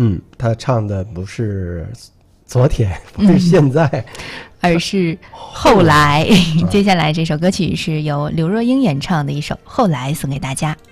他唱的不是昨天，不是现在， 而是后来。接下来这首歌曲是由刘若英演唱的一首《后来》，送给大家。